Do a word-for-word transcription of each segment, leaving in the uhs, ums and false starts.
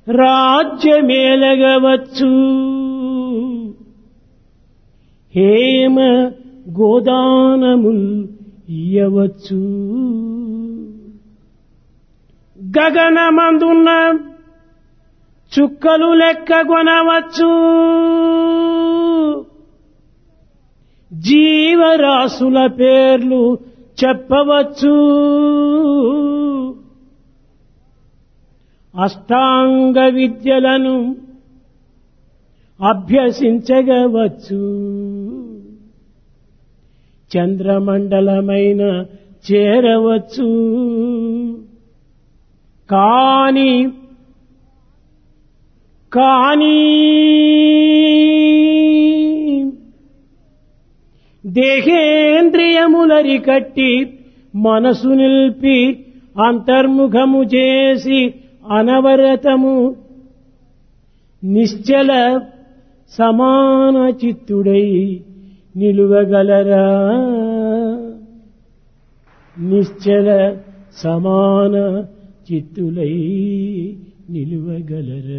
రాజ్యమేలగవచ్చు హేమ గోదానముల్ ఇయ్యవచ్చు గగనమందున్న చుక్కలు లెక్కగొనవచ్చు జీవరాశుల పేర్లు చెప్పవచ్చు అష్టాంగ విద్యలను అభ్యసించగవచ్చు చంద్రమండలమైన చేరవచ్చు కాని కానీ దేహేంద్రియములరికట్టి మనసు నిల్పి అంతర్ముఖము చేసి అనవరతము నిశ్చల సమాన చిత్తుడై నిలువగలరా నిశ్చల సమాన చిత్తులై నిలువగలరా.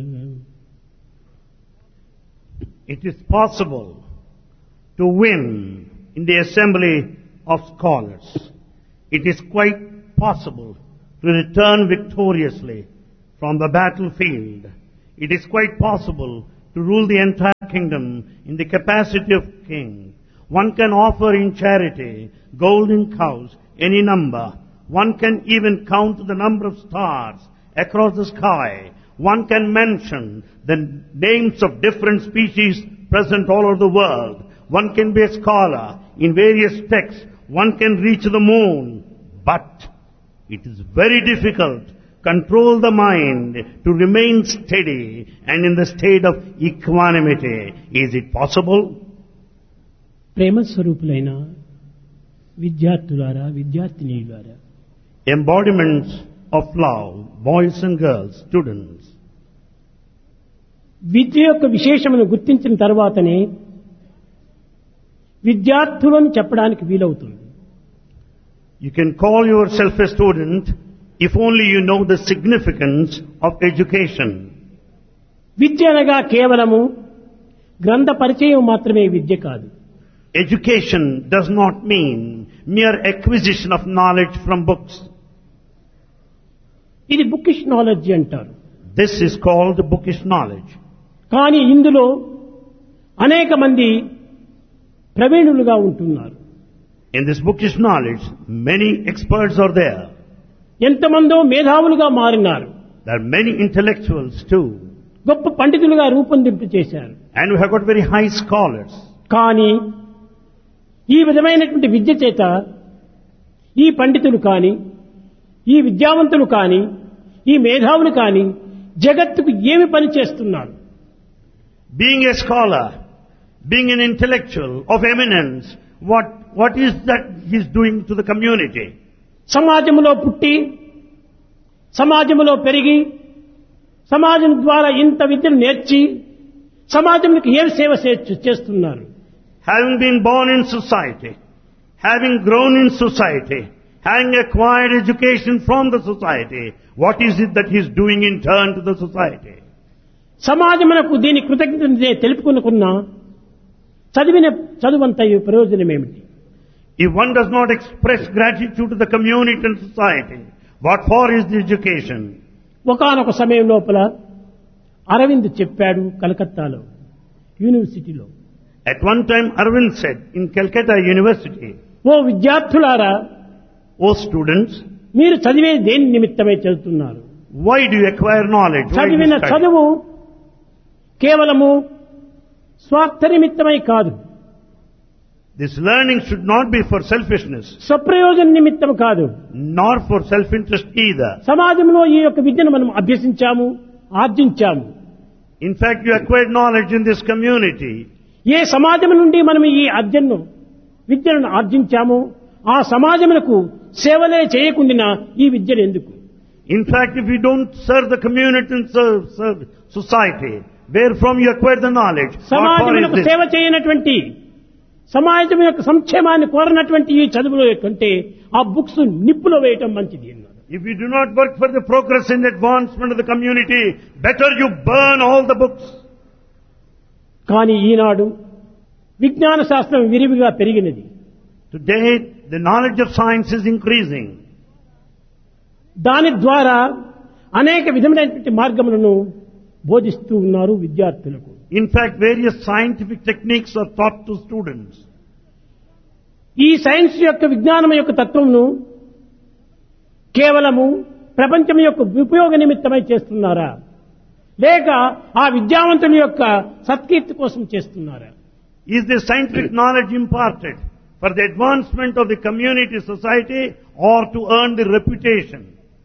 It is possible to win in the assembly of scholars. It is quite possible to return victoriously from the battlefield. It is quite possible to rule the entire kingdom in the capacity of king. One can offer in charity golden cows, any number. One can even count the number of stars across the sky. One can mention the names of different species present all over the world. One can be a scholar in various texts. One can reach the moon. But it is very difficult to control the mind to remain steady and in the state of equanimity. Is it possible? ప్రేమ స్వరూపులైన విద్యార్థులారా విద్యార్థినీలారా, Embodiments of love, boys and girls, students. విద్య యొక్క విశేషమును గుర్తించిన తర్వాతనే విద్యార్థులను చెప్పడానికి వీలవుతుంది. You can call yourself a student if only you know the significance of education. విద్య అనగా కేవలము గ్రంథ పరిచయం మాత్రమే విద్య కాదు. Education does not mean mere acquisition of knowledge from books. ఇది బుకిష్ నాలెడ్జ్ అంటారు. This is called bookish knowledge. కానీ ఇందులో అనేక మంది ప్రవీణులుగా ఉంటున్నారు. In this bookish knowledge, many experts are there. ఎంతమందో మేధావులుగా మారినారు. There are many intellectuals too. గొప్ప పండితులుగా రూపొందింపు చేశారు. And we have got very high scholars. కానీ ఈ విధమైనటువంటి విద్య చేత ఈ పండితులు కానీ ఈ విద్యావంతులు కానీ ఈ మేధావులు కానీ జగత్తుకు ఏమి పని చేస్తున్నారు? Being a scholar, being an intellectual of eminence, what what is that he is doing to the community? సమాజంలో పుట్టి సమాజంలో పెరిగి సమాజం ద్వారా ఇంత విద్యను నేర్చి సమాజంకి ఏం సేవ చేస్తున్నారు? Having been born in society, having grown in society, having acquired education from the society, what is it that he is doing in turn to the society? సమాజమునకు దీని కృతజ్ఞత తెలుపుకునుకున్నా చదివిన చదువంత ప్రయోజనం ఏమిటి? If one does not express gratitude to the community and society, what for is the education? ఒకానొక సమయం లోపల అరవింద్ చెప్పాడు కలకత్తాలో యూనివర్సిటీలో. At one time Arvind said in Calcutta University, ఓ విద్యార్థులారా, O students, మీరు చదివే దేని నిమిత్తమై చదువుతున్నారు? why do you acquire knowledge? Why do you చదివిన study? చదువు కేవలము స్వార్థ నిమిత్తమై కాదు. This learning should not be for selfishness, స్వప్రయోజన నిమిత్తం కాదు, nor for self-interest either. సమాజంలో ఈ యొక్క విద్యను మనం అభ్యసించాము, ఆర్జించాము. In fact, you acquired knowledge in this community. ఏ సమాజం నుండి మనం ఈ అర్జన్ను విద్యను ఆర్జించామో ఆ సమాజమునకు సేవలే చేయకుండా ఈ విద్యను ఎందుకు? In fact, if you don't serve the community and serve, serve society, where from you acquired the knowledge, what for సమాజమునకు is సేవ this? చేయనటువంటి సమాజం యొక్క సంక్షేమాన్ని కోరనటువంటి ఈ చదువులో కంటే ఆ బుక్స్ నిప్పులో వేయటం మంచిది అన్నారు. If you do not work for the progress and advancement of the community, better you burn all the books. కానీ ఈనాడు విజ్ఞాన శాస్త్రం విరివిగా పెరిగినది. Today, the knowledge of science is increasing. దాని ద్వారా అనేక విధమైనటువంటి మార్గములను బోధిస్తూ ఉన్నారు విద్యార్థులకు. In fact, various scientific techniques are taught to students. ఈ సైన్స్ యొక్క విజ్ఞానం యొక్క తత్వమును కేవలము ప్రపంచం యొక్క ఉపయోగ నిమిత్తమై చేస్తున్నారా, లేక ఆ విద్యావంతుల యొక్క సత్కీర్తి కోసం చేస్తున్నారా? Is the scientific knowledge imparted for the advancement of the community, society, or to earn the reputation?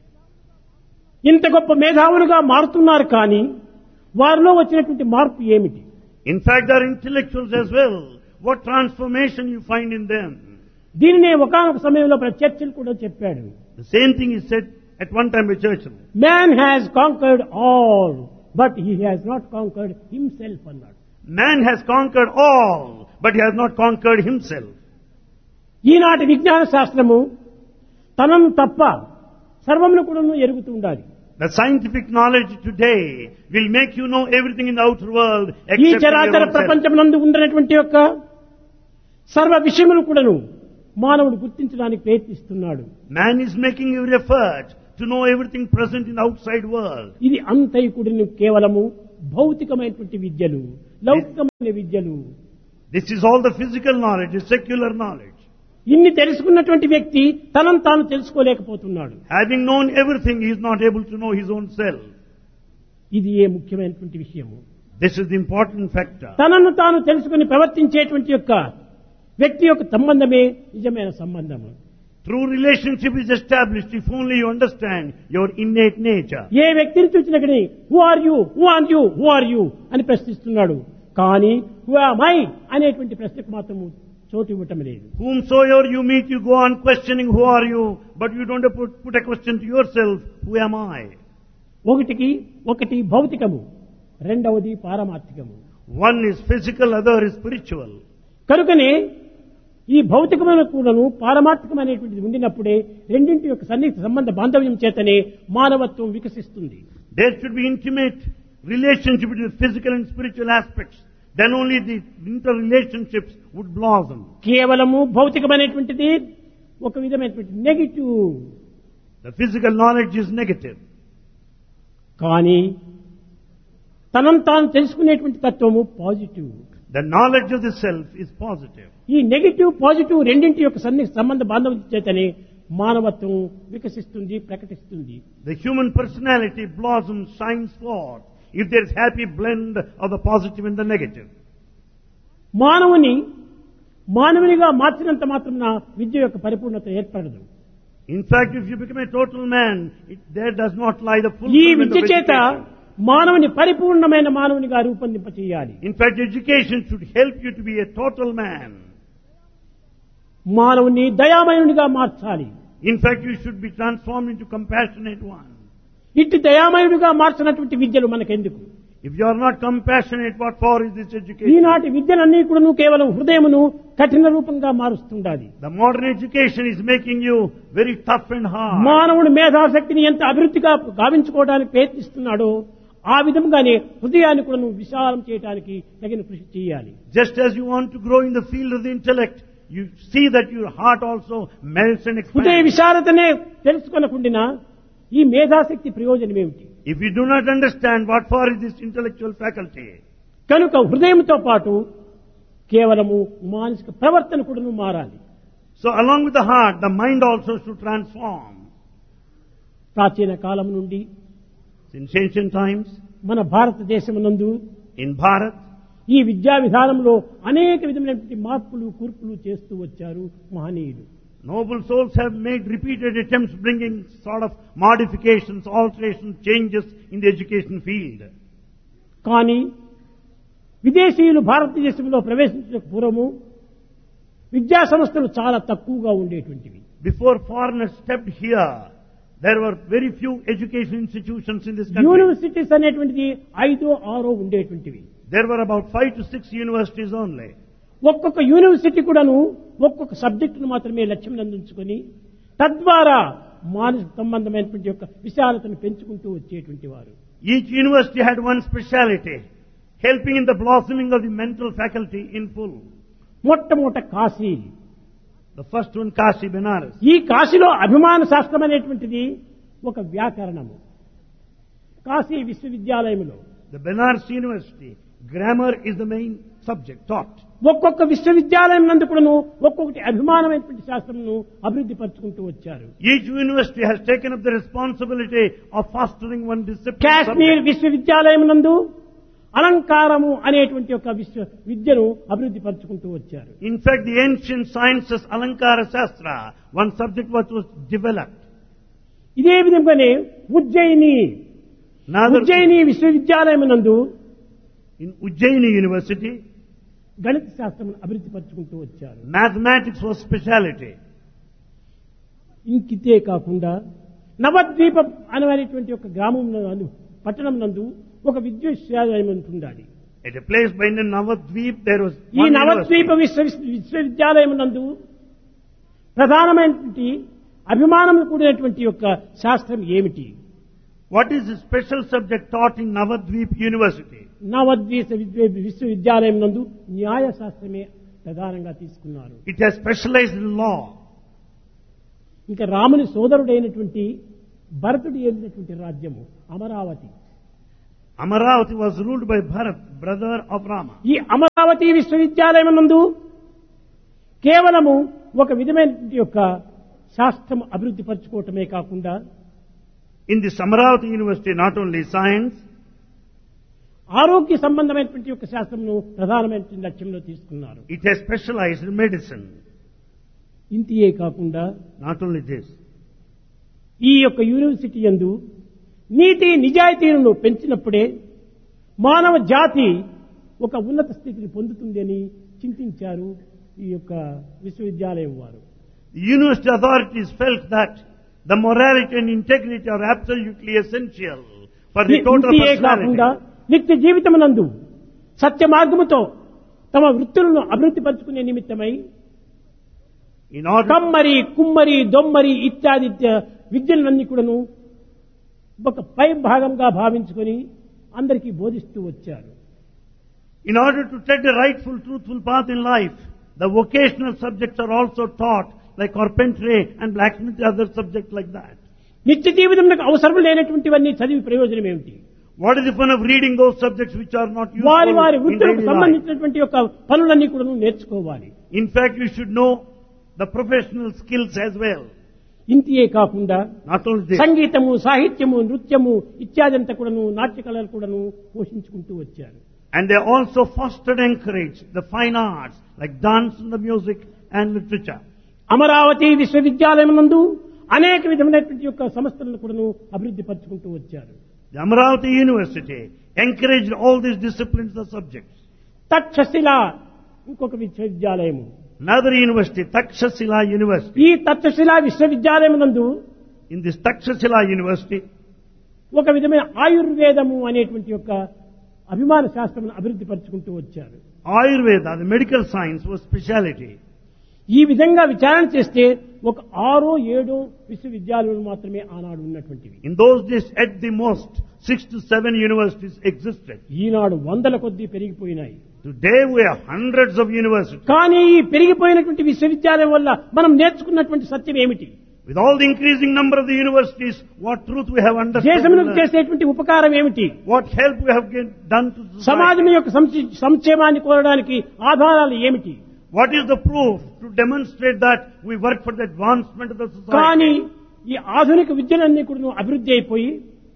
ఇంత గొప్ప మేధావులుగా మారుతున్నారు, కానీ వారిలో వచ్చినటువంటి మార్పు ఏమిటి? In fact, they are intellectuals as well. What transformation you find in them? దీనినే ఒకానొక సమయంలో చర్చిల్ కూడా చెప్పాడు. The same thing is said at one time by Churchill. Man has conquered all, but he has not conquered himself అన్నాడు. Man has conquered all, but he has not conquered himself. ఈనాటి విజ్ఞాన శాస్త్రము తనను తప్ప సర్వమును కూడా ఎరుగుతూ ఉండాలి. The scientific knowledge today will make you know everything in the outer world ఈ except చరాచర your own self. ప్రపంచమునందు ఉన్నటువంటి యొక్క సర్వ విషయములు కూడాను మానవుడు గుర్తించడానికి ప్రయత్నిస్తున్నాడు. Man is making every effort to know everything present in the outside world. ఇది అంతైకుడిని కేవలము భౌతికమైనటువంటి విద్యలు, లౌకికమైన విద్యలు. This is all the physical knowledge, the secular knowledge. ఇన్ని తెలుసుకున్నటువంటి వ్యక్తి తనను తాను తెలుసుకోలేకపోతున్నాడు. Having known everything, he is not able to know his own self. ఇది ఏ ముఖ్యమైనటువంటి విషయము. This is the important factor. తనను తాను తెలుసుకుని ప్రవర్తించేటువంటి యొక్క వ్యక్తి యొక్క సంబంధమే నిజమైన సంబంధము. True relationship is established if only you understand your innate nature. ఏ వ్యక్తిని చూసినా కానీ who are you who are you who are you అని ప్రశ్నిస్తున్నాడు, కానీ హూ ఆమ్ ఐ అనేటువంటి ప్రశ్నకు మాత్రము చోటు ఇవ్వటం లేదు. Whomsoever you meet, you go on questioning who are you, but you don't put, put a question to yourself, who am I? ఒకటికి ఒకటి భౌతికము, రెండవది పారమార్థికము. One is physical, other is spiritual. కనుకనే ఈ భౌతికమైన కూడాను పారమార్థికమైనటువంటిది ఉండినప్పుడే రెండింటి యొక్క సన్నిహిత సంబంధ బాంధవ్యం చేతనే మానవత్వం వికసిస్తుంది. There should be intimate relationship between physical and spiritual aspects. Then only the interrelationships would blossom. కేవలము భౌతికమైనటువంటిది ఒక విధమైనటువంటి negative. The physical knowledge is negative. కానీ తనను తాను తెలుసుకునేటువంటి తత్వము positive. The knowledge of the self is positive. ఈ నెగిటివ్ పాజిటివ్ రెండింటి యొక్క సన్నిహిత సంబంధ బాంధవ్యం చేతనే మానవత్వం వికసిస్తుంది, ప్రకటిస్తుంది. The human personality blossoms, shines forth, if there is happy blend of the positive and the negative. మానవుని మానవునిగా మార్చినంత మాత్రం విద్య యొక్క పరిపూర్ణత ఏర్పడదు. In fact, if you become a total man, it, there does not lie the ఈ fulfillment Vidya of చేత education. మానవుని పరిపూర్ణమైన మానవునిగా రూపొందింప చేయాలి. In fact, education should help you to be a total man. మానవుని దయామయునిగా మార్చాలి. In fact, you should be transformed into compassionate one. ఇట్టి దయామయునిగా మార్చినటువంటి విద్యలు మనకెందుకు? If you are not compassionate, what for is this education? ఈనాటి విద్యలన్నీ కూడా కేవలం హృదయమును కఠిన రూపంగా మారుస్తుండాలి. The modern education is making you very tough and hard. మానవుడి మేధాశక్తిని ఎంత అభివృద్ధిగా గావించుకోవడానికి ప్రయత్నిస్తున్నాడో ఆ విధంగానే హృదయాన్ని కూడా విశాలం చేయడానికి తగిన కృషి చేయాలి. Just as you want to grow in the field of the intellect, you see that your heart also melts and హృదయ expands. విశారతనే తెలుసుకొనకుండా ఈ మేధాశక్తి ప్రయోజనం ఏమిటి? If you do not understand what for is this intellectual faculty, కనుక హృదయంతో పాటు కేవలము మానసిక ప్రవర్తన కూడా మారాలి. so along with the heart, the mind also should transform. ప్రాచీన కాలం నుండి Since ancient times, మన భారతదేశం నందు in Bharat, ఈ విద్యా విధానంలో అనేక విధమైనటువంటి మార్పులు కూర్పులు చేస్తూ వచ్చారు మహనీయులు. noble souls have made repeated attempts bringing sort of modifications, alterations, changes in the education field. కానీ విదేశీయులు భారతదేశంలో ప్రవేశించిన పూర్వము విద్యా సంస్థలు చాలా తక్కువగా ఉండేటువంటివి. Before foreigners stepped here, there were very few education institutions in this country. Universities అనేటువంటిది ఐదో ఆరో ఉండేటువంటివి. There were about five to six universities only. ఒక్కొక్క యూనివర్సిటీ కూడాను ఒక్కొక్క సబ్జెక్టును మాత్రమే లక్ష్యం అందించుకొని తద్వారా మానసిక సంబంధమైనటువంటి యొక్క విశాలతను పెంచుకుంటూ వచ్చేటువంటి వారు. Each university had one speciality, helping in the blossoming of the mental faculty in full. మొట్టమొదట Kashi. The first one, Kashi, Benares. ఈ కాశీలో అభిమాన శాస్త్రం అనేటువంటిది ఒక వ్యాకరణము. కాశీ విశ్వవిద్యాలయంలో The Benares University, grammar is the main subject taught. ఒక్కొక్క విశ్వవిద్యాలయం నందు కూడాను ఒక్కొక్కటి అభిమానమైనటువంటి శాస్త్రమును అభివృద్ధి పరుచుకుంటూ వచ్చారు. Each university has taken up the responsibility of fostering one discipline. Kashmir విశ్వవిద్యాలయం నందు అలంకారము అనేటువంటి ఒక విశ్వ విద్యను అభివృద్ధి పరుచుకుంటూ వచ్చారు. In fact, the ancient sciences, Alankara Shastra, one subject what was developed. ఇదే విధంగానే ఉజ్జయిని Another- ఉజ్జయిని విశ్వవిద్యాలయం నందు In Ujjaini University, గణిత శాస్త్రం అభివృద్ధి పరుచుకుంటూ వచ్చారు. mathematics was speciality. ఇంకితే కాకుండా నవద్వీపం అనేటువంటి ఒక గ్రామం నందు పట్టణం నందు ఒక విశ్వవిద్యాలయం ఉంటుండాలి. At a place by the Navadvip, there was ఈ one నవద్వీప university. విశ్వ విశ్వవిద్యాలయం నందు ప్రధానమైనటువంటి అభిమానం కూడినటువంటి యొక్క శాస్త్రం ఏమిటి? What is the special subject taught in Navadvip University? నవద్వీప విశ్వ- విశ్వవిద్యాలయం నందు న్యాయ శాస్త్రమే ప్రధానంగా తీసుకున్నారు. It has specialized in law. ఇంకా రాముని సోదరుడైనటువంటి భరతుడు ఏలినటువంటి రాజ్యము Amaravati. Amaravati was ruled by Bharat, brother of Rama. ఈ అమరావతి విశ్వవిద్యాలయం నందు కేవలము ఒక విధమైనటువంటి యొక్క శాస్త్రం అభివృద్ధి పరచుకోవటమే కాకుండా In this Amaravati University, not only science, ఆరోగ్య సంబంధమైనటువంటి యొక్క శాస్త్రంను ప్రధానమైనటువంటి లక్ష్యంలో తీసుకున్నారు. it has specialized in medicine. ఇంతియే కాకుండా Not only this, ఈ యొక్క యూనివర్సిటీ యందు నీతి నిజాయితీలను పెంచినప్పుడే మానవ జాతి ఒక ఉన్నత స్థితిని పొందుతుంది అని చింతించారు ఈ యొక్క విశ్వవిద్యాలయం వారు. the university authorities felt that the morality and integrity are absolutely essential for the total ఇంతియే కాకుండా personality. నిత్య జీవితమునందు సత్య మార్గముతో తమ వృత్తులను అభివృద్ధి పరచుకునే నిమిత్తమై In order, కమ్మరి కుమ్మరి దొమ్మరి ఇత్యాది విద్యలన్నీ కూడాను ఒక పై భాగంగా భావించుకొని అందరికీ బోధిస్తూ వచ్చారు. in order to take the rightful, truthful path in life, the vocational subjects are also taught, like carpentry and blacksmith, other subjects like that. నిత్య జీవితంలో అవసరం లేనటువంటివన్నీ చదివి ప్రయోజనం ఏమిటి? What is the fun of reading those subjects which are not useful వారి వారి in వృత్తులకు daily life? సంబంధించినటువంటి యొక్క పనులన్నీ కూడా నేర్చుకోవాలి. In fact, you should know the professional skills as well. ఇంతియే కాకుండా Not only this, సంగీతము సాహిత్యము నృత్యము ఇత్యాదంతా కూడాను నాట్య కళలు కూడాను పోషించుకుంటూ వచ్చారు. and they also fostered and encouraged the fine arts like dance and the music and literature. Amaravati విశ్వవిద్యాలయం నందు అనేక విధమైనటువంటి యొక్క సంస్థలను కూడాను అభివృద్ధి పరచుకుంటూ వచ్చారు. The Amaravati University encouraged all these disciplines and subjects. Takshashila ఇంకొక విశ్వవిద్యాలయము. Another university, Takshashila University. ఈ తక్షశిల విశ్వవిద్యాలయం నందు In this Takshashila University, ఒక విధమైన ఆయుర్వేదము అనేటువంటి యొక్క అభిమాన శాస్త్రం అభివృద్ధి పరచుకుంటూ వచ్చారు. Ayurveda, the medical science, was speciality. ఈ విధంగా విచారణ చేస్తే ఒక ఆరో ఏడో విశ్వవిద్యాలయాలు మాత్రమే ఆనాడు ఉన్నటువంటివి. In those days, at the most, six to seven universities existed. ఈనాడు వందల కొద్దీ పెరిగిపోయినాయి. Today we have hundreds of universities. కానీ ఈ పెరిగిపోయినటువంటి విశ్వవిద్యాలయం వల్ల మనం నేర్చుకున్నటువంటి సత్యం ఏమిటి? With all the increasing number of the universities, what truth we have understood? దేశములకు చేసేటువంటి ఉపకారం ఏమిటి? What help we have get- done to society? సమాజం యొక్క సంక్షే- సంక్షేమాన్ని కోరడానికి ఆధారాలు ఏమిటి? What is the proof to demonstrate that we work for the advancement of the కానీ society? ఈ ఆధునిక విద్యలన్నీ కూడా అభివృద్ధి అయిపోయి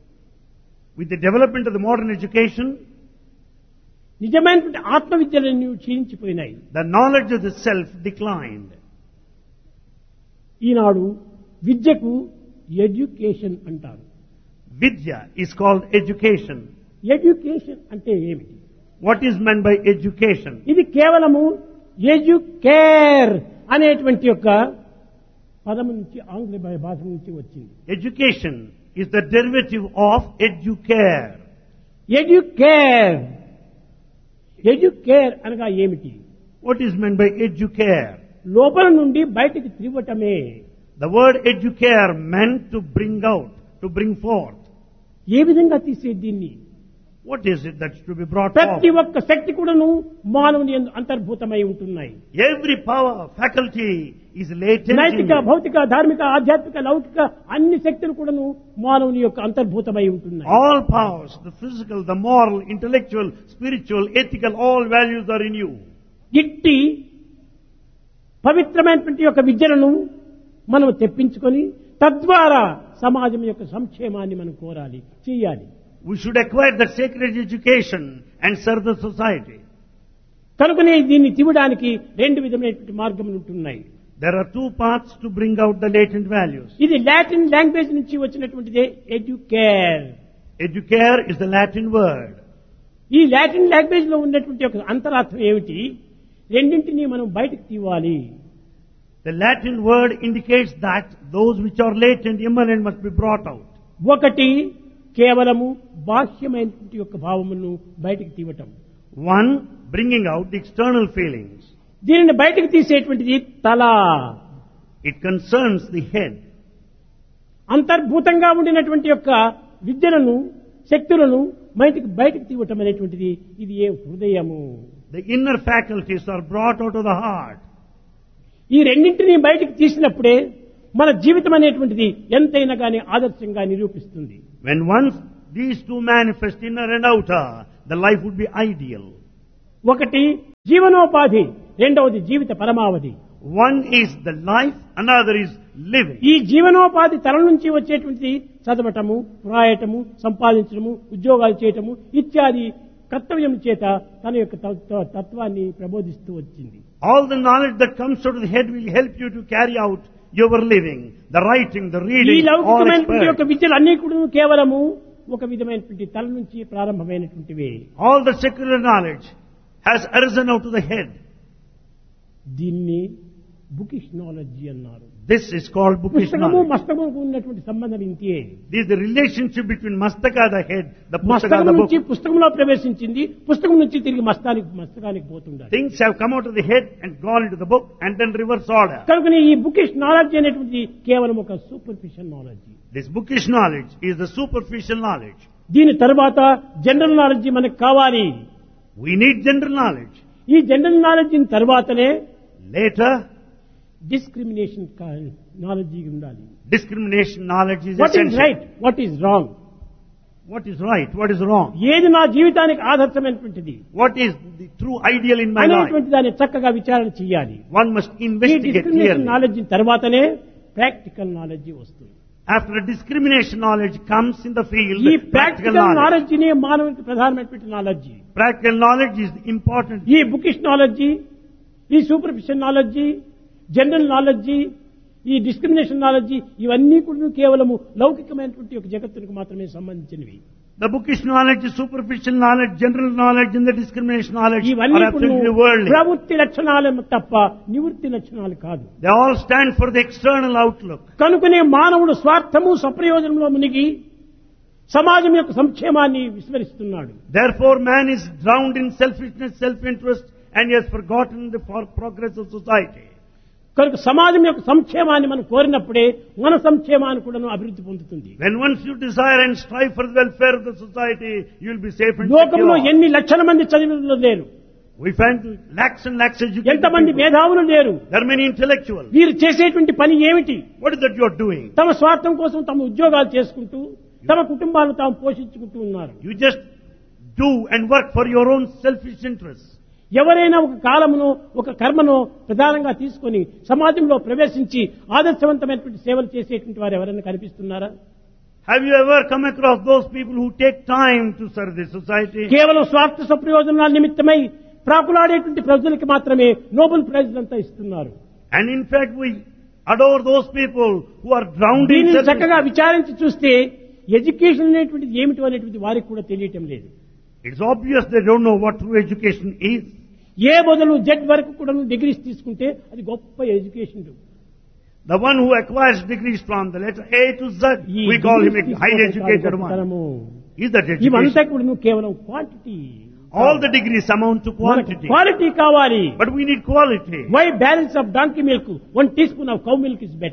With the development of the modern education, నిజమైనటువంటి ఆత్మ విద్యలన్నీ క్షీణించిపోయినాయి. the knowledge of the self declined. ఈనాడు విద్యకు ఎడ్యుకేషన్ అంటారు. Vidya is called education. Education అంటే ఏమిటి? What is meant by education? ఇది కేవలము ఎడ్యుకేర్ అనేటువంటి యొక్క పదము నుంచి ఆంగ్ల భాష నుంచి వచ్చింది. Education is the derivative of educare. Educare educare అనగా ఏమిటి? What is meant by educare? లోపల నుండి బయటికి త్రివ్వటమే. The word educare meant to bring out, to bring forth. ఏ విధంగా తీసే దీన్ని? What is it that's to be brought ప్రతి forth? ఒక్క శక్తి కూడాను మానవుని యందు అంతర్భూతమై ఉంటున్నాయి. Every power, faculty is latent in నైతిక, you. భౌతిక, ధార్మిక, ఆధ్యాత్మిక, లౌకిక అన్ని శక్తులు కూడాను మానవుని యొక్క అంతర్భూతమై ఉంటున్నాయి. All powers, the physical, the moral, intellectual, spiritual, ethical, all values are in you. ఇట్టి పవిత్రమైనటువంటి యొక్క విద్యలను మనం తెప్పించుకొని తద్వారా సమాజం యొక్క సంక్షేమాన్ని మనం కోరాలి, చేయాలి. We should acquire that sacred education and serve the society. కనుకనే దీన్ని తీవడానికి రెండు విధమైనటువంటి మార్గములు ఉంటున్నాయి. There are two paths to bring out the latent values. ఇది లాటిన్ లాంగ్వేజ్ నుంచి వచ్చినటువంటిదే educare. Educare is the Latin word. ఈ లాటిన్ లాంగ్వేజ్ లో ఉన్నటువంటి ఒక అంతరార్థం ఏమిటి? రెండింటినీ మనం బయటకు తీవాలి. The Latin word indicates that those which are latent, immanent must be brought out. ఒకటి కేవలము బాహ్యమైనటువంటి యొక్క భావమును బయటకు తీయటం. One, bringing out the external feelings. దీనిని బయటకు తీసేటువంటిది తల. It concerns the head. అంతర్భూతంగా ఉండినటువంటి యొక్క విద్యలను, శక్తులను బయటకు బయటకు తీయటం అనేటువంటిది ఇది ఏ హృదయము. The inner faculties are brought out of the heart. ఈ రెండింటినీ బయటకు తీసినప్పుడే మన జీవితం అనేటువంటిది ఎంతైనా గానీ ఆదర్శంగా నిరూపిస్తుంది. When once these two manifest, inner and outer, the life would be ideal. ఒకటి జీవనోపాధి, రెండవది జీవిత పరమావధి. One is the life, another is living. ఈ జీవనోపాధి తల నుంచి వచ్చేటువంటిది చదవటము, వ్రాయటము, సంపాదించడము, ఉద్యోగాలు చేయటము ఇత్యాది కర్తవ్యం చేత తన యొక్క తత్వ- తత్వాన్ని ప్రబోధిస్తూ వచ్చింది. All the knowledge that comes out of the head will help you to carry out your living, the writing, the ఈ reading, all లౌకికమైనటువంటి యొక్క expert. విద్యలు అన్ని కూడా కేవలము ఒక విధమైనటువంటి తల నుంచి ప్రారంభమైనటువంటివే. All the secular knowledge has arisen out of the head. దీన్ని బుకిష్ నాలెడ్జీ అన్నారు. This is called bookish పుస్తకము knowledge. మస్తకముకు ఉన్నటువంటి సంబంధం ఇంతే. This is the relationship between mastaka, the head, the pustaka, మస్తకం the book. నుంచి పుస్తకంలో ప్రవేశించింది, పుస్తకం నుంచి తిరిగి మస్తానికి మస్తకానికి పోతుండాలి. Things have come out of the head and gone into the book and then reverse order. కనుక ఈ బుకిష్ నాలెడ్జ్ అనేటువంటిది కేవలం ఒక superficial knowledge. This bookish knowledge is the superficial knowledge. దీని తర్వాత జనరల్ నాలెడ్జ్ మనకు కావాలి. We need general knowledge. ఈ జనరల్ నాలెడ్జ్ తర్వాతనే Later, డిస్క్రిమినేషన్ నాలెడ్జ్ ఉండాలి. discrimination knowledge is what is essential. Right, what is wrong, What is right? What is wrong? ఏది నా జీవితానికి ఆదర్శమైనటువంటిది What is the true ideal in my life? అనేటువంటి దాన్ని చక్కగా విచారణ చేయాలి. One must ఈ investigate డిస్క్రిమినేషన్ clearly. నాలెడ్జ్ తర్వాతనే ప్రాక్టికల్ నాలెడ్జ్ వస్తుంది. After discrimination knowledge comes in the field, ఈ practical ప్రాక్టికల్ knowledge. నాలెడ్జ్ నే మానవునికి ప్రధానమైనటువంటి knowledge. Practical knowledge is important. ఈ బుకిష్ నాలెడ్జ్, ఈ సూపర్ఫిషియల్ నాలెడ్జ్, జనరల్ నాలెడ్జ్, ఈ డిస్క్రిమినేషన్ నాలెడ్జ్ ఇవన్నీ కూడా కేవలము లౌకికమైనటువంటి ఒక జగత్తునికి మాత్రమే సంబంధించినవి. The bookish knowledge, the superficial knowledge, general knowledge, and the discrimination knowledge ఇవన్నీ are absolutely worldly. ప్రవృత్తి లక్షణాలు తప్ప నివృత్తి లక్షణాలు కాదు. They all stand for the external outlook. కనుకనే మానవుడు స్వార్థము స్వప్రయోజనంలో మునిగి సమాజం యొక్క సంక్షేమాన్ని విస్మరిస్తున్నాడు. Therefore, man is drowned in selfishness, self-interest, and he has forgotten the for- progress of society. కనుక సమాజం యొక్క సంక్షేమాన్ని మనం కోరినప్పుడే మన సంక్షేమాన్ని కూడా అభివృద్ధి పొందుతుంది. When once you desire and strive for the welfare of the society, you will be safe and లోకంలో secure. ఎన్ని లక్షల మంది చదివిన లేరు, We find lakhs and lakhs educated ఎంతమంది people. మేధావులు లేరు. There are many intellectuals. వీరు చేసేటువంటి పని ఏమిటి? What is that you are doing? తమ స్వార్థం కోసం తమ ఉద్యోగాలు చేసుకుంటూ తమ కుటుంబాలను తాము పోషించుకుంటూ ఉన్నారు. You just do and work for your own selfish interests. ఎవరైనా ఒక కాలమును ఒక కర్మను ప్రధానంగా తీసుకొని సమాజంలో ప్రవేశించి ఆదర్శవంతమైనటువంటి సేవలు చేసేటువంటి వారు ఎవరైనా కనిపిస్తున్నారా? Have you ever come across those people who take time to serve the society? కేవలం స్వార్థ స్వప్రయోజనాల నిమిత్తమై ప్రాకులాడేటువంటి ప్రజలకి మాత్రమే నోబెల్ ప్రైజ్ అంతా ఇస్తున్నారు. And in fact, we adore those people who are drowned in దీనిని selfish. చక్కగా విచారించి చూస్తే ఎడ్యుకేషన్ అనేటువంటిది ఏమిటో అనేటువంటి వారికి కూడా తెలియటం లేదు. It's obvious they don't know what true education is. ఏ మొదలు జెడ్ వరకు కూడా డిగ్రీస్ తీసుకుంటే అది గొప్ప education. The one who acquires degrees from the letter A to Z, we call him a highly educated one. Is that ఇవంతా education? కూడా కేవలం quantity. All the degrees amount to quantity. Quality కావాలి. But we need quality. Why balance of donkey milk one tea spoon of cow milk is better.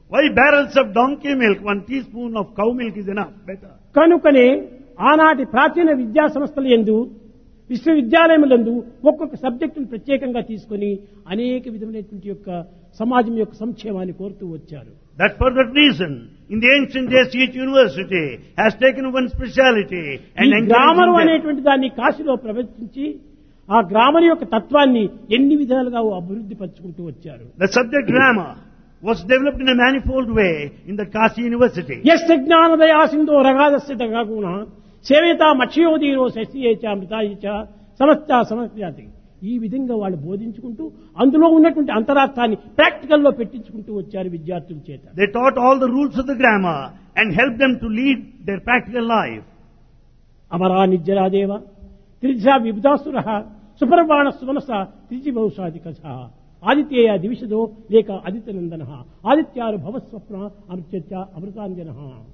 Why barrels of donkey milk? One teaspoon of cow milk is enough. Better. కనుకనే ఆనాటి ప్రాచీన విద్యా సంస్థల యందు విశ్వవిద్యాలయములందు ఒక్కొక్క సబ్జెక్టును ప్రత్యేకంగా తీసుకొని అనేక విధమైనటువంటి యొక్క సమాజం యొక్క సంక్షేమాన్ని కోరుతూ వచ్చారు. That for that reason, in the ancient days, each university has taken one speciality and ఈ గ్రామరు encouraging them. అనేటువంటి దాన్ని కాశీలో ప్రవేశించి ఆ గ్రామర్ యొక్క తత్వాన్ని ఎన్ని విధాలుగా అభివృద్ధి పరుచుకుంటూ వచ్చారు. The subject grammar was developed in a manifold way in the Kashi University. యస్య జ్ఞానదయా సింధో రగాదస్య దగాగుణ సేవేత మక్షయోదీరో శశియేచ మృతాయిచ సమస్త సమస్యాతి. ఈ విధంగా వాళ్ళు బోధించుకుంటూ అందులో ఉన్నటువంటి అంతరార్థాన్ని ప్రాక్టికల్ లో పెట్టించుకుంటూ వచ్చారు విద్యార్థుల చేత. They taught all the rules of the grammar and helped them to lead their practical life. Amara నిజ్జరాదేవ త్రిదిశా విబుధాసుర సుపర్వాణ సుమనస త్రిజి బహుశాధిక ఆదిత్యేయ దివిషదో లేక ఆదిత్యనందన ఆదిత్యారు భవస్వప్న అమృత్య అమృతాంజన.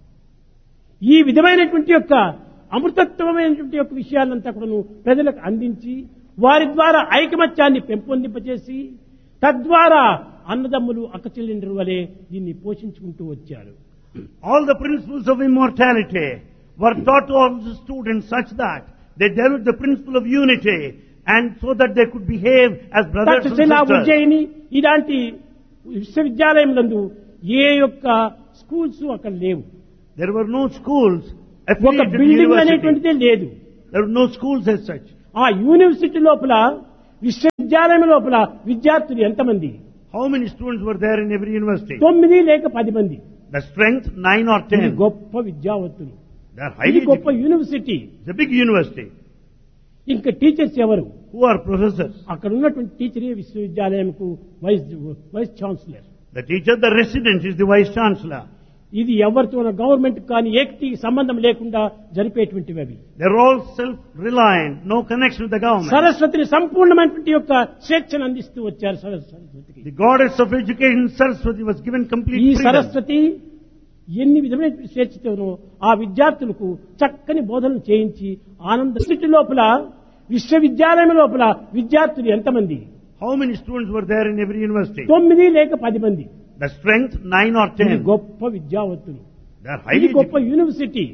ఈ విధమైనటువంటి యొక్క అమృతత్వమైనటువంటి యొక్క విషయాలంతా కూడా ప్రజలకు అందించి వారి ద్వారా ఐకమత్యాన్ని పెంపొందింపచేసి తద్వారా అన్నదమ్ములు అక్కచెల్లెండ్రు వలె దీన్ని పోషించుకుంటూ వచ్చారు. All the principles of immortality were taught to all the students such that they developed the principle of unity and so that they could behave as brothers and Takshashila sisters. Ujjaini ఇలాంటి విశ్వవిద్యాలయంలందు ఏ యొక్క స్కూల్స్ అక్కడ లేవు. There were no schools ఒక affiliated to building university. అనేటువంటిదే లేదు. There were no schools as such. ఆ university లోపల విశ్వవిద్యాలయం లోపల విద్యార్థులు ఎంతమంది? How many students were there in every university? తొమ్మిది లేక పది మంది. The strength, nine or ఇది ten. గొప్ప విద్యావంతులు. They are ఇది highly గొప్ప educated. University. It's a big university. ఇంకా టీచర్స్ ఎవరు? Who are professors? అక్కడ ఉన్నటువంటి టీచరే విశ్వవిద్యాలయంకు vice vice chancellor. The teacher, the resident is the vice chancellor. ఇది ఎవరితో గవర్నమెంట్ కానీ ఏకటి సంబంధం లేకుండా జరిపేటువంటివి అవి. They're all self-reliant, no connection with the government. సరస్వతిని సంపూర్ణమైనటువంటి యొక్క స్వేచ్ఛను అందిస్తూ వచ్చారు సరస్వతికి. The goddess of education, Saraswati, was given complete ఈ freedom. సరస్వతి ఎన్ని విధమైన స్వేచ్ఛతోనో ఆ విద్యార్థులకు చక్కని బోధనలు చేయించి ఆనంద స్థితి లోపల విశ్వవిద్యాలయం లోపల విద్యార్థులు ఎంతమంది? How many students were there in every university? తొమ్మిది లేక పది మంది. The strength, nine or ఇది ten. గొప్ప విద్యావంతులు. They are ఇది highly గొప్ప educated. యూనివర్సిటీ.